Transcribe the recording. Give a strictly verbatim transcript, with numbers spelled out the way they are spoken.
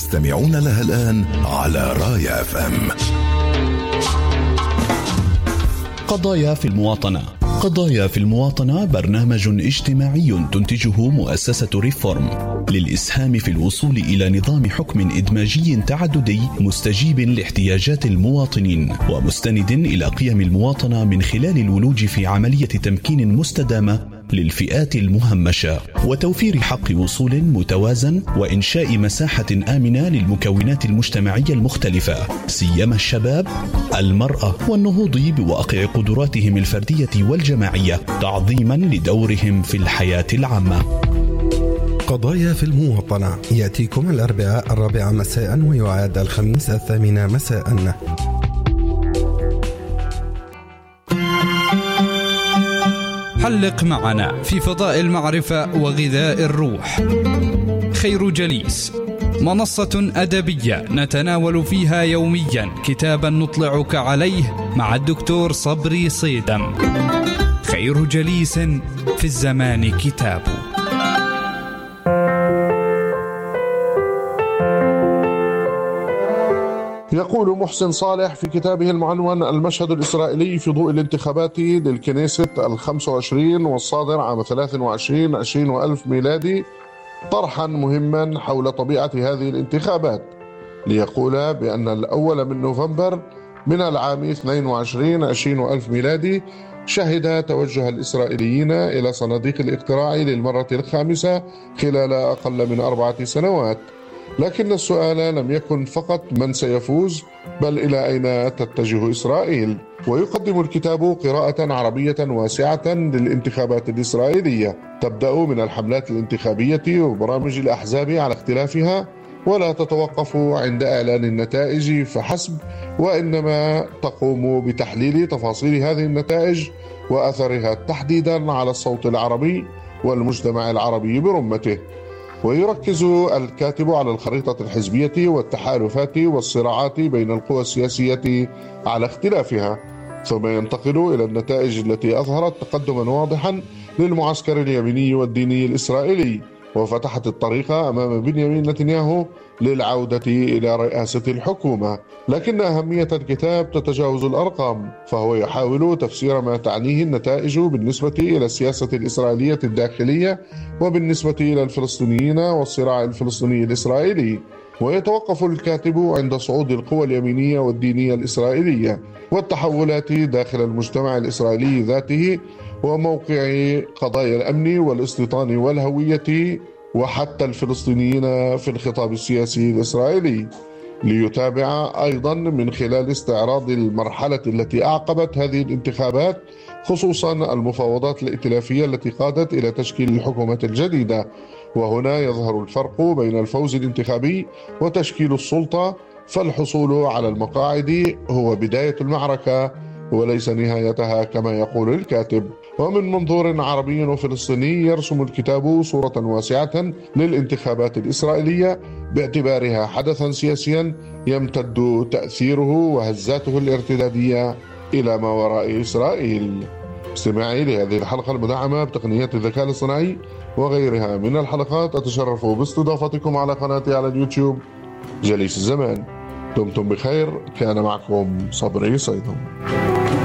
تستمعون لها الآن على رايا إف إم. قضايا في المواطنة. قضايا في المواطنة برنامج اجتماعي تنتجه مؤسسة ريفورم للإسهام في الوصول إلى نظام حكم إدماجي تعددي مستجيب لاحتياجات المواطنين ومستند إلى قيم المواطنة من خلال الولوج في عملية تمكين مستدامة للفئات المهمشة وتوفير حق وصول متوازن وإنشاء مساحة آمنة للمكونات المجتمعية المختلفة سيما الشباب، المرأة، والنهوض بواقع قدراتهم الفردية والجماعية تعظيما لدورهم في الحياة العامة. قضايا في المواطنة يأتيكم الأربعاء الرابعة مساء ويعاد الخميس الثامنة مساء. حلق معنا في فضاء المعرفة وغذاء الروح. خير جليس، منصة أدبية نتناول فيها يوميا كتابا نطلعك عليه مع الدكتور صبري صيدم. خير جليس في الزمان كتاب. يقول محسن صالح في كتابه المعنون المشهد الإسرائيلي في ضوء الانتخابات للكنيست الخمس وعشرين والصادر عام ثلاثة وعشرين عشرين وألف ميلادي طرحا مهما حول طبيعة هذه الانتخابات، ليقول بأن الأول من نوفمبر من العام اثنين وعشرين عشرين وألف ميلادي شهد توجه الإسرائيليين إلى صناديق الاقتراع للمرة الخامسة خلال أقل من أربعة سنوات. لكن السؤال لم يكن فقط من سيفوز، بل إلى أين تتجه إسرائيل. ويقدم الكتاب قراءة عربية واسعة للانتخابات الإسرائيلية تبدأ من الحملات الانتخابية وبرامج الأحزاب على اختلافها، ولا تتوقف عند إعلان النتائج فحسب، وإنما تقوم بتحليل تفاصيل هذه النتائج وأثرها تحديدا على الصوت العربي والمجتمع العربي برمته. ويركز الكاتب على الخريطة الحزبية والتحالفات والصراعات بين القوى السياسية على اختلافها، ثم ينتقل إلى النتائج التي أظهرت تقدما واضحا للمعسكر اليميني والديني الإسرائيلي وفتحت الطريق أمام بنيامين نتنياهو للعودة إلى رئاسة الحكومة. لكن أهمية الكتاب تتجاوز الأرقام، فهو يحاول تفسير ما تعنيه النتائج بالنسبة إلى السياسة الإسرائيلية الداخلية وبالنسبة إلى الفلسطينيين والصراع الفلسطيني الإسرائيلي. ويتوقف الكاتب عند صعود القوى اليمينية والدينية الإسرائيلية والتحولات داخل المجتمع الإسرائيلي ذاته وموقع قضايا الأمن والاستيطان والهوية وحتى الفلسطينيين في الخطاب السياسي الإسرائيلي، ليتابع أيضا من خلال استعراض المرحلة التي أعقبت هذه الانتخابات، خصوصا المفاوضات الائتلافية التي قادت إلى تشكيل الحكومة الجديدة. وهنا يظهر الفرق بين الفوز الانتخابي وتشكيل السلطة، فالحصول على المقاعد هو بداية المعركة وليس نهايتها كما يقول الكاتب. ومن منظور عربي وفلسطيني يرسم الكتاب صورة واسعة للانتخابات الإسرائيلية باعتبارها حدثا سياسيا يمتد تأثيره وهزاته الارتدادية إلى ما وراء إسرائيل. استماعي لهذه الحلقة المدعمة بتقنيات الذكاء الاصطناعي وغيرها من الحلقات، أتشرف باستضافتكم على قناتي على اليوتيوب جليس الزمان. دمتم بخير، كان معكم صبري صيدم.